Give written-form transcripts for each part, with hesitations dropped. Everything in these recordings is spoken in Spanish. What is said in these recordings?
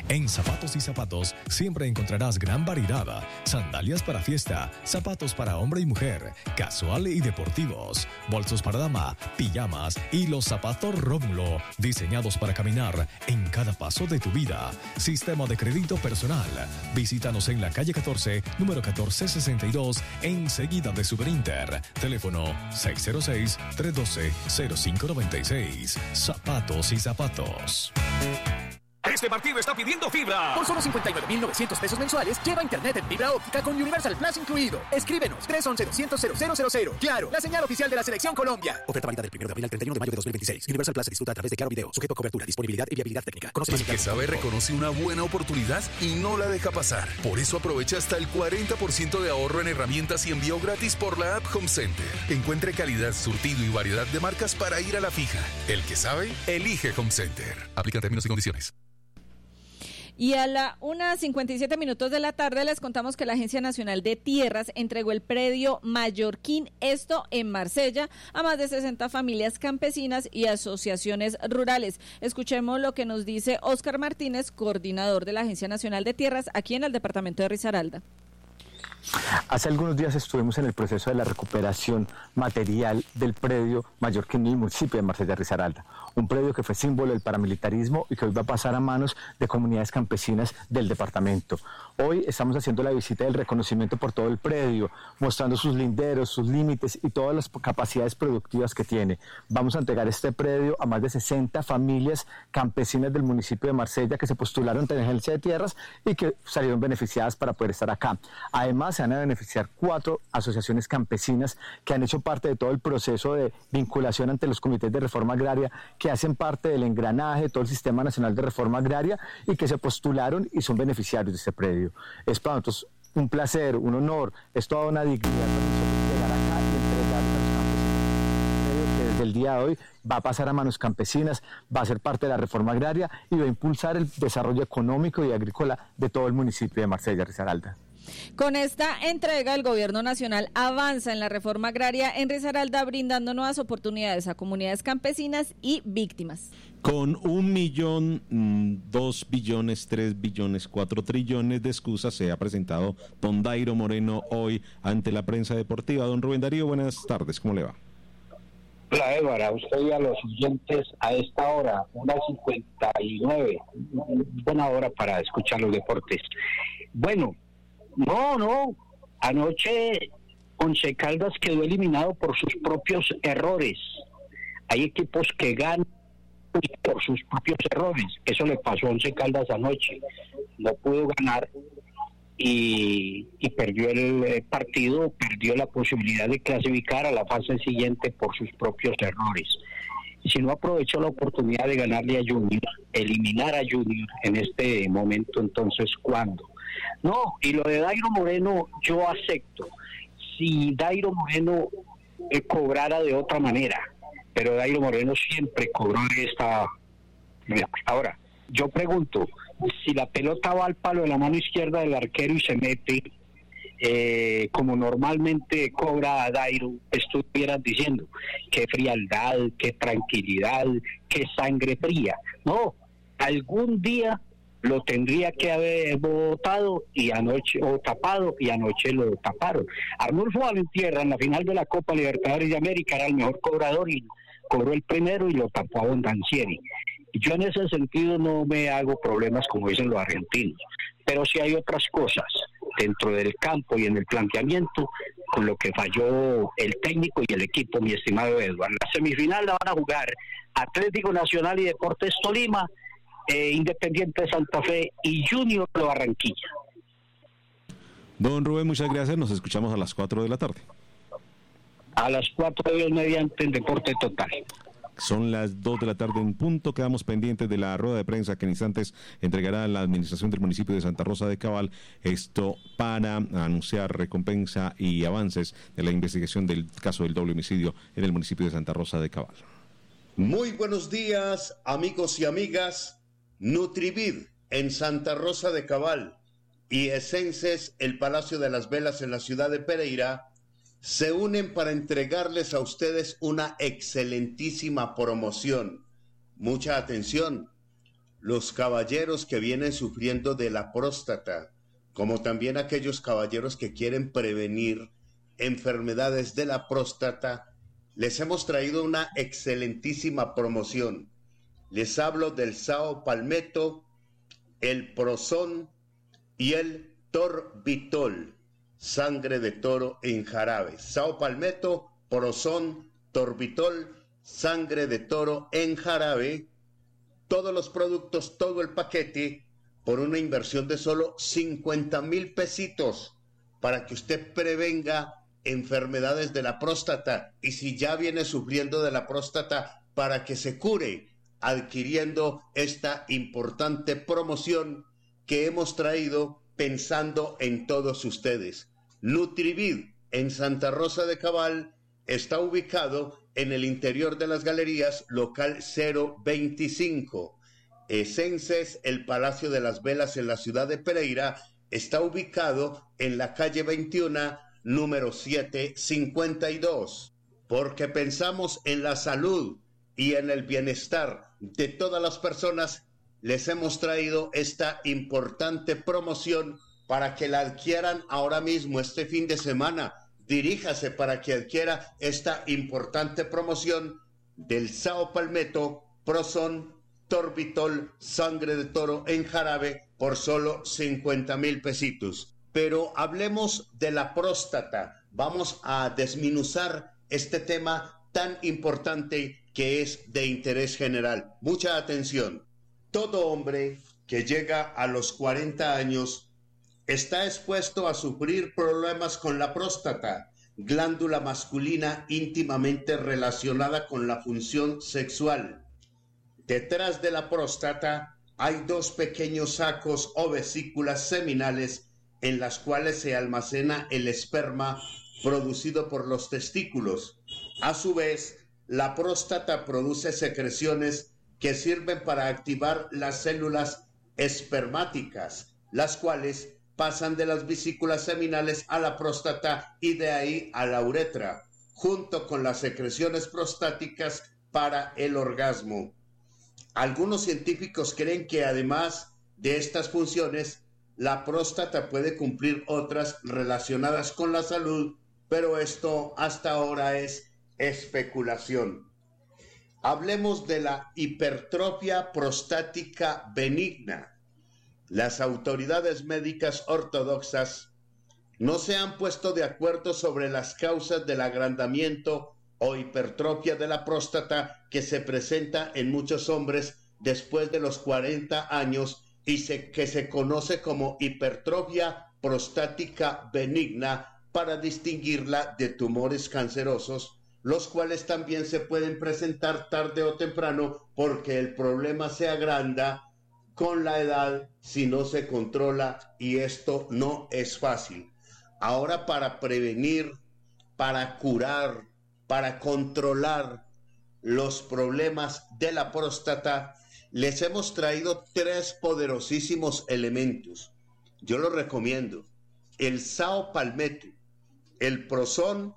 En Zapatos y Zapatos siempre encontrarás gran variedad. Sandalias para fiesta, zapatos para hombre y mujer, casual y deportivos, bolsos para dama, pijamas y los zapatos Rómulo, diseñados para caminar en cada paso de tu vida. Sistema de crédito personal. Visítanos en la calle 14, número 1462, enseguida de Superinter. Teléfono 606-312-0596. Zapatos y Zapatos. Este partido está pidiendo fibra. Por solo 59.900 pesos mensuales, lleva internet en fibra óptica con Universal Plus incluido. Escríbenos 311-200-0000. Claro, la señal oficial de la Selección Colombia. Oferta válida del 1 de abril al 31 de mayo de 2026. Universal Plus se disfruta a través de Claro Video. Sujeto a cobertura, disponibilidad y viabilidad técnica. El que sabe reconoce una buena oportunidad y no la deja pasar. Por eso aprovecha hasta el 40% de ahorro en herramientas y envío gratis por la app Home Center. Encuentre calidad, surtido y variedad de marcas para ir a la fija. El que sabe, elige Home Center. Aplica términos y condiciones. Y a la 1:57 de la tarde les contamos que la Agencia Nacional de Tierras entregó el predio Mallorquín, esto en Marsella, a más de 60 familias campesinas y asociaciones rurales. Escuchemos lo que nos dice Óscar Martínez, coordinador de la Agencia Nacional de Tierras aquí en el departamento de Risaralda. Hace algunos días estuvimos en el proceso de la recuperación material del predio Mallorquín en el municipio de Marsella Risaralda, un predio que fue símbolo del paramilitarismo y que hoy va a pasar a manos de comunidades campesinas del departamento. Hoy estamos haciendo la visita del reconocimiento por todo el predio, mostrando sus linderos, sus límites y todas las capacidades productivas que tiene. Vamos a entregar este predio a más de 60 familias campesinas del municipio de Marsella que se postularon ante la Agencia de Tierras y que salieron beneficiadas para poder estar acá. Además, se van a beneficiar 4 asociaciones campesinas que han hecho parte de todo el proceso de vinculación ante los comités de reforma agraria, que hacen parte del engranaje de todo el Sistema Nacional de Reforma Agraria y que se postularon y son beneficiarios de este predio. Es para nosotros un placer, un honor, es toda una dignidad para nosotros llegar acá y entregarle a los campesinos. Desde el día de hoy va a pasar a manos campesinas, va a ser parte de la reforma agraria y va a impulsar el desarrollo económico y agrícola de todo el municipio de Marsella Risaralda. Con esta entrega, el gobierno nacional avanza en la reforma agraria en Risaralda, brindando nuevas oportunidades a comunidades campesinas y víctimas. Con 1 millón, 2 billones, 3 billones, 4 trillones de excusas se ha presentado don Dairo Moreno hoy ante la prensa deportiva. Don Rubén Darío, buenas tardes, ¿cómo le va? Hola, Edward, a usted y a los oyentes a esta hora, 1:59, buena hora para escuchar los deportes. Bueno, no, anoche Once Caldas quedó eliminado por sus propios errores. Hay equipos que ganan por sus propios errores. Eso le pasó a Once Caldas anoche. No pudo ganar y perdió el partido, perdió la posibilidad de clasificar a la fase siguiente por sus propios errores. Y si no aprovechó la oportunidad de ganarle a Junior, eliminar a Junior en este momento, entonces ¿cuándo? No, y lo de Dairo Moreno yo acepto. Si Dairo Moreno cobrara de otra manera, pero Dairo Moreno siempre cobró de esta. Ahora, yo pregunto, si la pelota va al palo de la mano izquierda del arquero y se mete, como normalmente cobra Dairo, estuvieras diciendo, qué frialdad, qué tranquilidad, qué sangre fría. No, algún día lo tendría que haber votado y anoche, o tapado, y anoche lo taparon. Arnulfo Valentierra en la final de la Copa Libertadores de América era el mejor cobrador y cobró el primero y lo tapó a Bondancieri. Y yo en ese sentido no me hago problemas como dicen los argentinos, pero sí hay otras cosas dentro del campo y en el planteamiento con lo que falló el técnico y el equipo, mi estimado Eduardo. La semifinal la van a jugar Atlético Nacional y Deportes Tolima, Independiente de Santa Fe y Junior de Barranquilla. Don Rubén, muchas gracias. Nos escuchamos a las 4 de la tarde. A las 4 de Dios mediante en Deporte Total. Son las 2 de la tarde en punto. Quedamos pendientes de la rueda de prensa que en instantes entregará la administración del municipio de Santa Rosa de Cabal. Esto para anunciar recompensa y avances de la investigación del caso del doble homicidio en el municipio de Santa Rosa de Cabal. Muy buenos días, amigos y amigas. Nutrivid en Santa Rosa de Cabal y Esences, el Palacio de las Velas en la ciudad de Pereira, se unen para entregarles a ustedes una excelentísima promoción. Mucha atención. los caballeros que vienen sufriendo de la próstata, como también aquellos caballeros que quieren prevenir enfermedades de la próstata, les hemos traído una excelentísima promoción. Les hablo del Sao Palmetto, el Prozón y el Torbitol, sangre de toro en jarabe. Sao Palmetto, Prozón, Torbitol, sangre de toro en jarabe. Todos los productos, todo el paquete, por una inversión de solo 50,000 pesitos, para que usted prevenga enfermedades de la próstata, y si ya viene sufriendo de la próstata, para que se cure, adquiriendo esta importante promoción que hemos traído pensando en todos ustedes. Nutrivid en Santa Rosa de Cabal está ubicado en el interior de las galerías, local 025. Essences, el Palacio de las Velas en la ciudad de Pereira, está ubicado en la calle 21, número 752. Porque pensamos en la salud y en el bienestar de todas las personas, les hemos traído esta importante promoción para que la adquieran ahora mismo, este fin de semana. Diríjase para que adquiera esta importante promoción del Sao Palmetto, Prozón, Torbitol, sangre de toro en jarabe, por solo 50,000 pesitos. Pero hablemos de la próstata. Vamos a desmenuzar este tema tan importante que es de interés general. Mucha atención. Todo hombre que llega a los 40 años está expuesto a sufrir problemas con la próstata, glándula masculina íntimamente relacionada con la función sexual. Detrás de la próstata hay dos pequeños sacos o vesículas seminales en las cuales se almacena el esperma producido por los testículos. A su vez, la próstata produce secreciones que sirven para activar las células espermáticas, las cuales pasan de las vesículas seminales a la próstata y de ahí a la uretra, junto con las secreciones prostáticas para el orgasmo. Algunos científicos creen que además de estas funciones, la próstata puede cumplir otras relacionadas con la salud, pero esto hasta ahora es especulación. Hablemos de la hipertrofia prostática benigna. Las autoridades médicas ortodoxas no se han puesto de acuerdo sobre las causas del agrandamiento o hipertrofia de la próstata que se presenta en muchos hombres después de los 40 años y que se conoce como hipertrofia prostática benigna, para distinguirla de tumores cancerosos, los cuales también se pueden presentar tarde o temprano porque el problema se agranda con la edad si no se controla, y esto no es fácil. Ahora, para prevenir, para curar, para controlar los problemas de la próstata, les hemos traído 3 poderosísimos elementos. Yo los recomiendo: el Sao Palmetto, el Prozón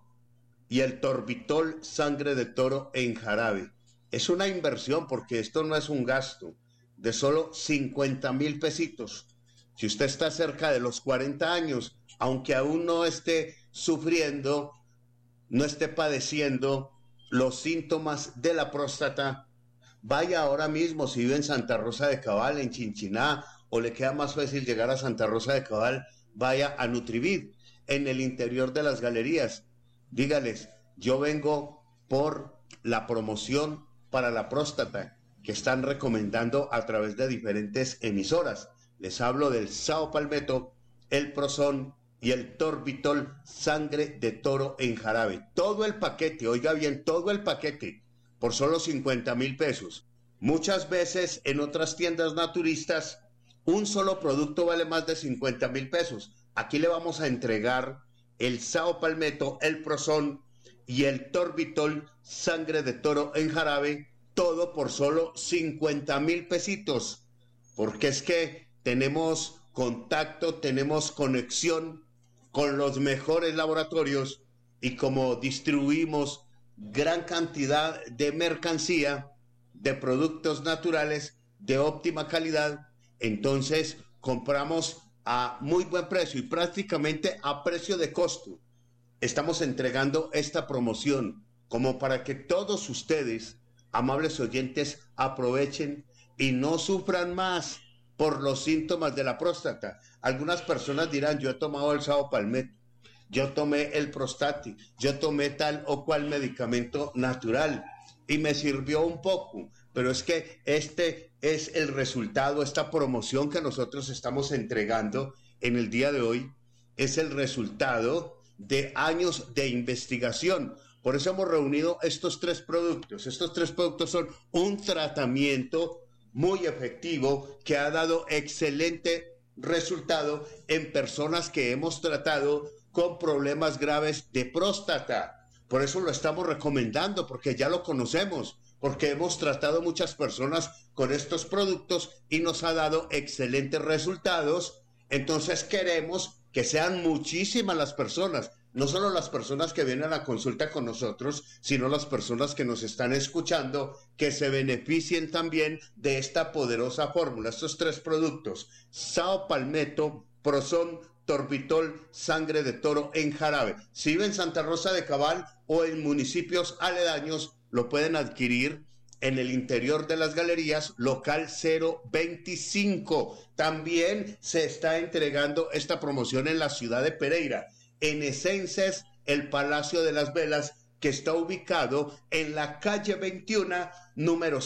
y el Torbitol, sangre de toro en jarabe. Es una inversión, porque esto no es un gasto, de solo 50,000 pesitos. Si usted está cerca de los 40 años, aunque aún no esté sufriendo, no esté padeciendo los síntomas de la próstata, vaya ahora mismo. Si vive en Santa Rosa de Cabal, en Chinchiná, o le queda más fácil llegar a Santa Rosa de Cabal, vaya a Nutrivid, en el interior de las galerías. Dígales: yo vengo por la promoción para la próstata que están recomendando a través de diferentes emisoras. Les hablo del Sao Palmetto, el Prozón y el Torbitol, sangre de toro en jarabe. Todo el paquete, oiga bien, todo el paquete, por solo 50,000 pesos. Muchas veces en otras tiendas naturistas, un solo producto vale más de 50,000 pesos. Aquí le vamos a entregar el Sao Palmetto, el Prozón y el Torbitol, sangre de toro en jarabe, todo por solo 50,000 pesitos. Porque es que tenemos contacto, tenemos conexión con los mejores laboratorios, y como distribuimos gran cantidad de mercancía, de productos naturales, de óptima calidad, entonces compramos a muy buen precio y prácticamente a precio de costo. Estamos entregando esta promoción como para que todos ustedes, amables oyentes, aprovechen y no sufran más por los síntomas de la próstata. Algunas personas dirán, yo he tomado el Saopalmet, yo tomé el Prostati, yo tomé tal o cual medicamento natural y me sirvió un poco, pero es que este es el resultado, esta promoción que nosotros estamos entregando en el día de hoy, es el resultado de años de investigación. Por eso hemos reunido estos tres productos. Estos tres productos son un tratamiento muy efectivo que ha dado excelente resultado en personas que hemos tratado con problemas graves de próstata. Por eso lo estamos recomendando, porque ya lo conocemos, porque hemos tratado muchas personas con estos productos y nos ha dado excelentes resultados. Entonces queremos que sean muchísimas las personas, no solo las personas que vienen a la consulta con nosotros, sino las personas que nos están escuchando, que se beneficien también de esta poderosa fórmula. Estos tres productos, Saopalmeto, Proson, Torbitol, sangre de toro en jarabe. Si vive en Santa Rosa de Cabal o en municipios aledaños, lo pueden adquirir en el interior de las galerías, local 025. También se está entregando esta promoción en la ciudad de Pereira, en Esences, el Palacio de las Velas, que está ubicado en la calle 21, número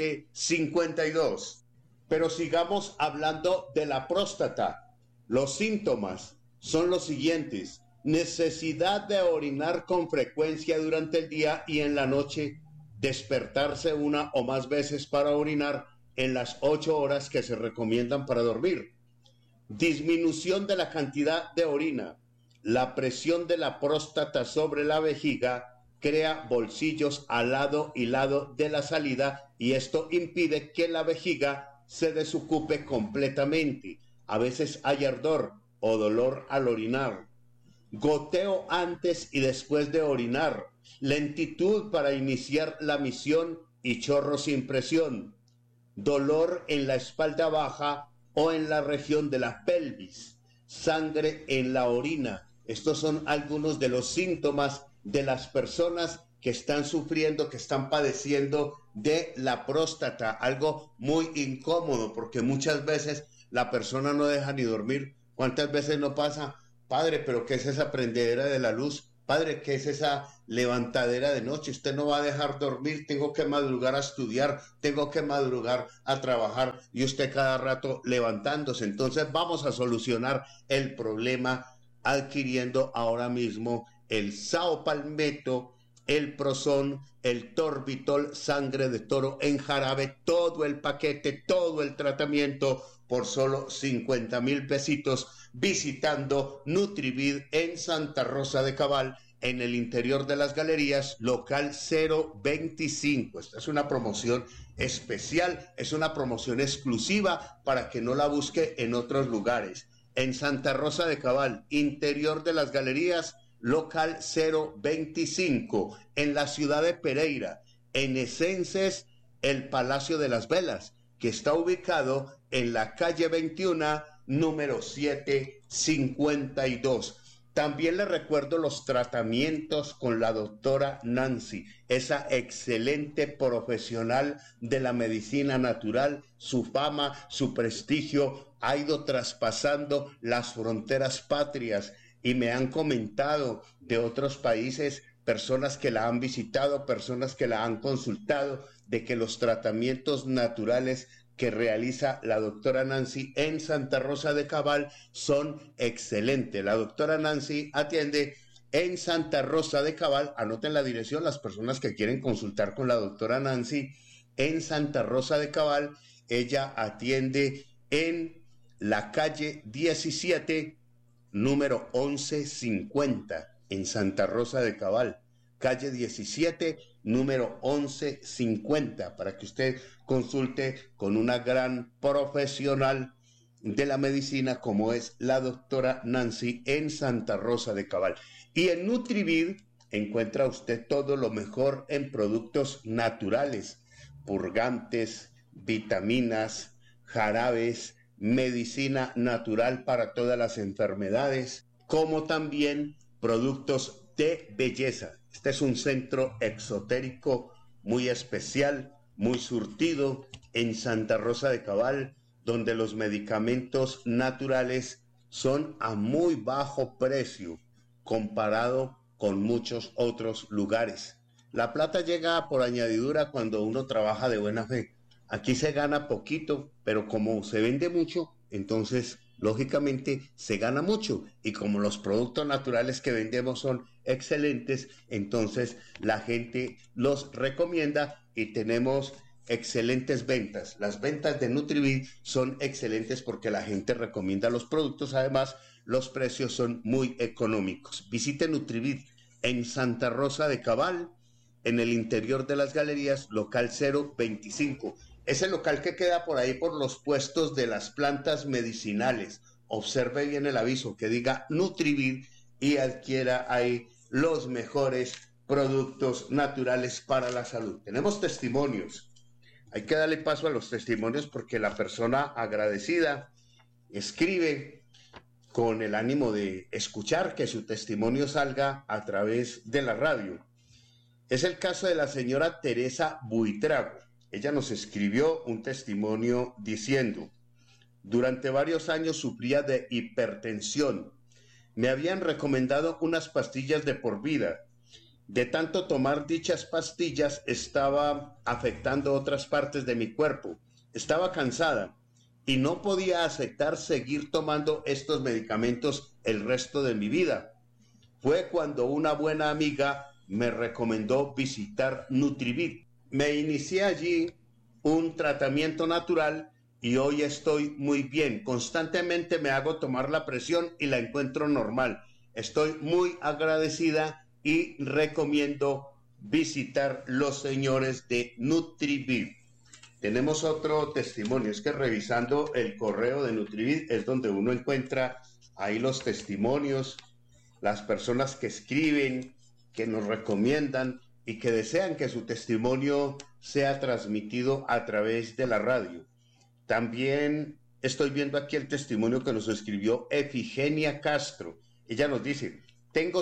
752. Pero sigamos hablando de la próstata. Los síntomas son los siguientes: necesidad de orinar con frecuencia durante el día y en la noche, despertarse una o más veces para orinar en las 8 horas que se recomiendan para dormir, disminución de la cantidad de orina, la presión de la próstata sobre la vejiga crea bolsillos al lado y lado de la salida y esto impide que la vejiga se desocupe completamente. A veces hay ardor o dolor al orinar, goteo antes y después de orinar, lentitud para iniciar la misión y chorro sin presión, dolor en la espalda baja o en la región de la pelvis, sangre en la orina. Estos son algunos de los síntomas de las personas que están sufriendo, que están padeciendo de la próstata, algo muy incómodo porque muchas veces la persona no deja ni dormir. ¿Cuántas veces no pasa? Padre, ¿pero qué es esa prendedera de la luz? Padre, ¿qué es esa levantadera de noche? Usted no va a dejar dormir, tengo que madrugar a estudiar, tengo que madrugar a trabajar y usted cada rato levantándose. Entonces vamos a solucionar el problema adquiriendo ahora mismo el Saopalmeto, el Proson, el Torbitol, sangre de toro en jarabe, todo el paquete, todo el tratamiento por solo 50,000 pesitos, visitando Nutrivid en Santa Rosa de Cabal, en el interior de las galerías, local 025. Esta es una promoción especial, es una promoción exclusiva para que no la busque en otros lugares. En Santa Rosa de Cabal, interior de las galerías, local 025, en la ciudad de Pereira, en Esences, el Palacio de las Velas, que está ubicado en la calle 21, número 752. También le recuerdo los tratamientos con la doctora Nancy, esa excelente profesional de la medicina natural. Su fama, su prestigio ha ido traspasando las fronteras patrias y me han comentado de otros países, personas que la han visitado, personas que la han consultado, de que los tratamientos naturales que realiza la doctora Nancy en Santa Rosa de Cabal son excelentes. La doctora Nancy atiende en Santa Rosa de Cabal, anoten la dirección las personas que quieren consultar con la doctora Nancy, en Santa Rosa de Cabal. Ella atiende en la calle 17, número 1150, en Santa Rosa de Cabal, calle 17, número 1150, para que usted consulte con una gran profesional de la medicina como es la doctora Nancy en Santa Rosa de Cabal. Y en Nutrivid encuentra usted todo lo mejor en productos naturales, purgantes, vitaminas, jarabes, medicina natural para todas las enfermedades, como también productos de belleza. Este es un centro exotérico muy especial, muy surtido en Santa Rosa de Cabal, donde los medicamentos naturales son a muy bajo precio comparado con muchos otros lugares. La plata llega por añadidura cuando uno trabaja de buena fe. Aquí se gana poquito, pero como se vende mucho, entonces lógicamente se gana mucho, y como los productos naturales que vendemos son excelentes, entonces la gente los recomienda y tenemos excelentes ventas. Las ventas de Nutribid son excelentes porque la gente recomienda los productos. Además, los precios son muy económicos. Visite Nutribid en Santa Rosa de Cabal, en el interior de las galerías, local 025. Ese local que queda por ahí por los puestos de las plantas medicinales. Observe bien el aviso que diga Nutribid y adquiera ahí los mejores productos naturales para la salud. Tenemos testimonios. Hay que darle paso a los testimonios porque la persona agradecida escribe con el ánimo de escuchar que su testimonio salga a través de la radio. Es el caso de la señora Teresa Buitrago. Ella nos escribió un testimonio diciendo: durante varios años sufría de hipertensión. Me habían recomendado unas pastillas de por vida. De tanto tomar dichas pastillas estaba afectando otras partes de mi cuerpo. Estaba cansada y no podía aceptar seguir tomando estos medicamentos el resto de mi vida. Fue cuando una buena amiga me recomendó visitar Nutribid. Me inicié allí un tratamiento natural y hoy estoy muy bien. Constantemente me hago tomar la presión y la encuentro normal. Estoy muy agradecida y recomiendo visitar los señores de Nutribid. Tenemos otro testimonio. Es que revisando el correo de Nutribid es donde uno encuentra ahí los testimonios, las personas que escriben, que nos recomiendan y que desean que su testimonio sea transmitido a través de la radio. También estoy viendo aquí el testimonio que nos escribió Efigenia Castro. Ella nos dice: tengo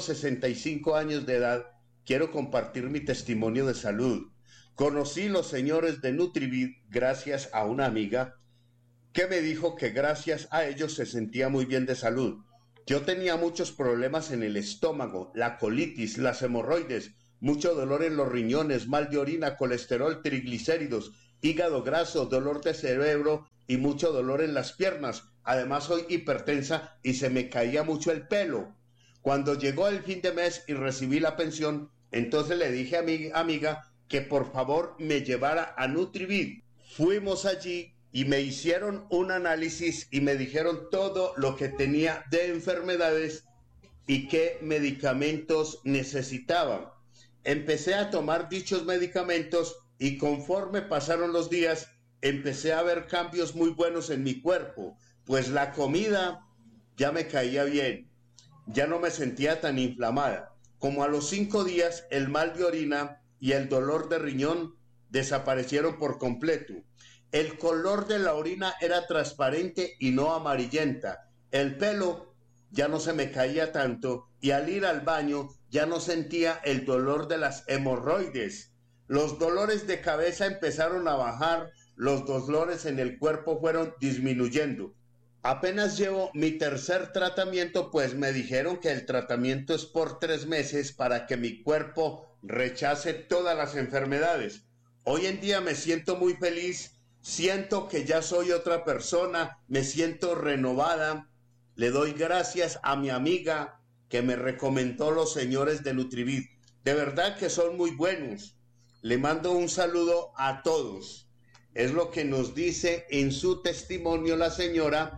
65 años de edad, quiero compartir mi testimonio de salud. Conocí los señores de Nutribid gracias a una amiga que me dijo que gracias a ellos se sentía muy bien de salud. Yo tenía muchos problemas en el estómago, la colitis, las hemorroides, mucho dolor en los riñones, mal de orina, colesterol, triglicéridos, hígado graso, dolor de cerebro y mucho dolor en las piernas. Además soy hipertensa y se me caía mucho el pelo. Cuando llegó el fin de mes y recibí la pensión, entonces le dije a mi amiga que por favor me llevara a Nutribid. Fuimos allí y me hicieron un análisis y me dijeron todo lo que tenía de enfermedades y qué medicamentos necesitaba. Empecé a tomar dichos medicamentos y conforme pasaron los días, empecé a ver cambios muy buenos en mi cuerpo, pues la comida ya me caía bien, ya no me sentía tan inflamada. Como a los 5 días, el mal de orina y el dolor de riñón desaparecieron por completo. El color de la orina era transparente y no amarillenta. El pelo ya no se me caía tanto y al ir al baño ya no sentía el dolor de las hemorroides. Los dolores de cabeza empezaron a bajar, los dolores en el cuerpo fueron disminuyendo. Apenas llevo mi tercer tratamiento, pues me dijeron que el tratamiento es por 3 meses para que mi cuerpo rechace todas las enfermedades. Hoy en día me siento muy feliz, siento que ya soy otra persona, me siento renovada. Le doy gracias a mi amiga que me recomendó los señores de Nutribid. De verdad que son muy buenos. Le mando un saludo a todos. Es lo que nos dice en su testimonio la señora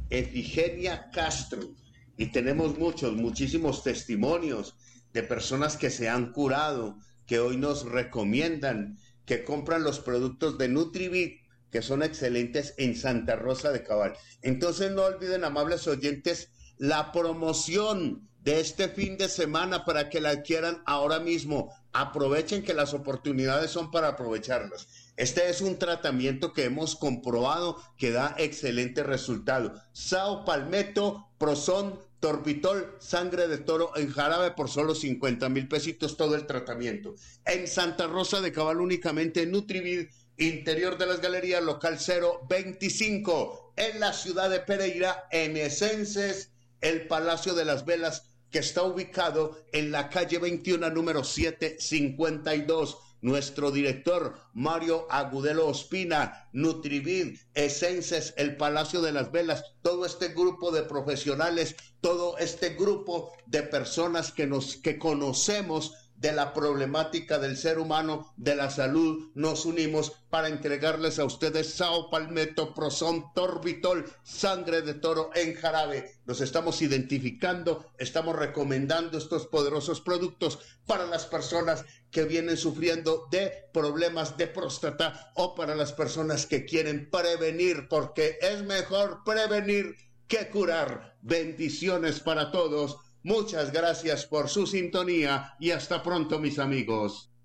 Efigenia Castro. Y tenemos muchísimos testimonios de personas que se han curado, que hoy nos recomiendan, que compran los productos de Nutribid, que son excelentes en Santa Rosa de Cabal. Entonces no olviden, amables oyentes, la promoción de este fin de semana para que la adquieran ahora mismo. Aprovechen que las oportunidades son para aprovecharlas. Este es un tratamiento que hemos comprobado que da excelente resultado. Sao Palmetto, Proson, Torbitol, sangre de toro en jarabe por solo 50,000 pesitos todo el tratamiento. En Santa Rosa de Cabal únicamente Nutrivid, interior de las galerías, local 025. En la ciudad de Pereira, en Esences, el Palacio de las Velas, que está ubicado en la calle 21, número 752. Nuestro director, Mario Agudelo Ospina, Nutrivid, Esences, el Palacio de las Velas, todo este grupo de profesionales, todo este grupo de personas que conocemos de la problemática del ser humano, de la salud, nos unimos para entregarles a ustedes Sao Palmetto, Proson, Torbitol, sangre de toro en jarabe. Nos estamos identificando, estamos recomendando estos poderosos productos para las personas que vienen sufriendo de problemas de próstata o para las personas que quieren prevenir, porque es mejor prevenir que curar. Bendiciones para todos. Muchas gracias por su sintonía y hasta pronto, mis amigos.